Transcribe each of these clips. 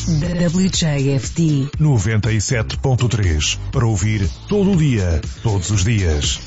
WJFD 97.3 para ouvir todo o dia, todos os dias.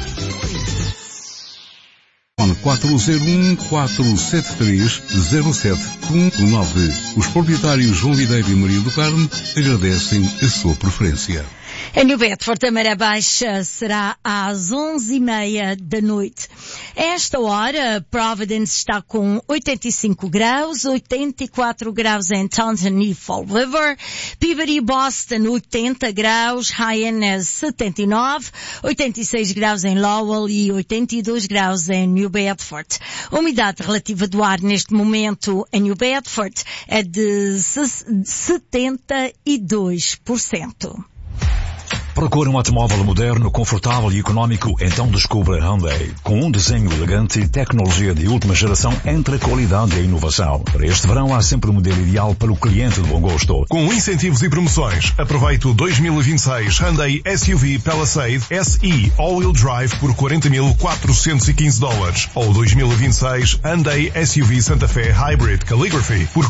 401-473-0719. Os proprietários João Videiro e Maria do Carmo agradecem a sua preferência. Em New Bedford, a maré baixa será às 11h30 da noite. A esta hora, Providence está com 85 graus, 84 graus em Taunton e Fall River, Peabody e Boston 80 graus, Hyannis 79, 86 graus em Lowell e 82 graus em New Bedford. A umidade relativa do ar neste momento em New Bedford é de 72%. Procura um automóvel moderno, confortável e económico? Então descubra Hyundai. Com um desenho elegante e tecnologia de última geração entre a qualidade e a inovação. Para este verão há sempre o modelo ideal para o cliente de bom gosto. Com incentivos e promoções, aproveite o 2026 Hyundai SUV Palisade SE All-Wheel Drive por $40.415 ou 2026 Hyundai SUV Santa Fe Hybrid Calligraphy por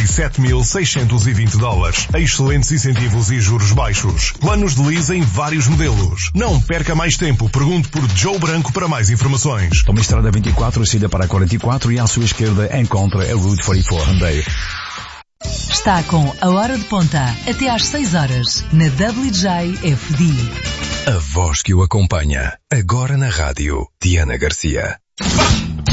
$47.620. Excelentes incentivos e juros baixos. Planos de lease em vários modelos. Não perca mais tempo. Pergunte por Joe Branco para mais informações. Tome a estrada 24, siga para a 44 e à sua esquerda encontra a Route 44 Hyundai. está com a Hora de Ponta até às 6 horas na WJFD. A voz que o acompanha agora na rádio, Diana Garcia.